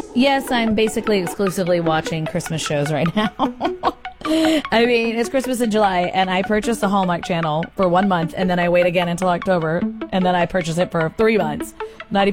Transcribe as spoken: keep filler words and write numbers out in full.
Yes, I'm basically exclusively watching Christmas shows right now. I mean, it's Christmas in July, and I purchased the Hallmark Channel for one month, and then I wait again until October, and then I purchase it for three months. Not